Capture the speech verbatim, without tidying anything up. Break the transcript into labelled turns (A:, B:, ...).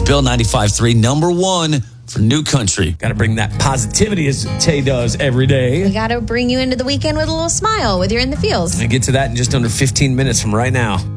A: Bill ninety-five point three, number one for New Country.
B: Got to bring that positivity as Tay does every day.
C: We got to bring you into the weekend with a little smile with your In the Fields.
B: And get to that in just under fifteen minutes from right now.